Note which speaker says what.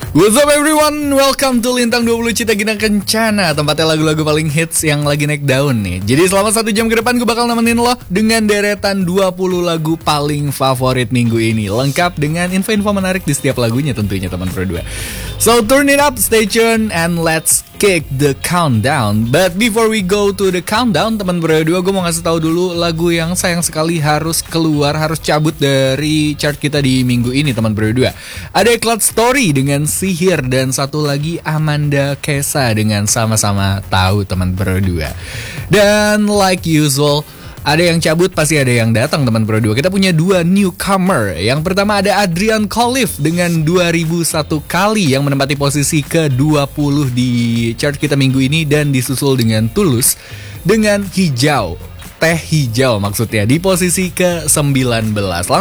Speaker 1: What's up everyone, welcome to Lintang 20 Cita Gina Kencana. Tempatnya lagu-lagu paling hits yang lagi naik daun nih. Jadi selama 1 jam ke depan gue bakal nemenin lo dengan deretan 20 lagu paling favorit minggu ini, lengkap dengan info-info menarik di setiap lagunya tentunya teman Pro 2. So turn it up, stay tuned, and let's kick the countdown. But before we go to the countdown teman Pro 2, gue mau ngasih tahu dulu lagu yang sayang sekali harus keluar, harus cabut dari chart kita di minggu ini teman Pro 2. Ada Cloud Story dengan Sihir, dan satu lagi Amanda Kesa dengan Sama-sama Tahu teman Pro 2. Dan like usual, ada yang cabut pasti ada yang datang teman Pro 2. Kita punya 2 newcomer. Yang pertama ada Adrian Khalif dengan 2001 kali yang menempati posisi ke-20 di chart kita minggu ini, dan disusul dengan Tulus dengan Hijau, Teh Hijau maksudnya, di posisi ke-19.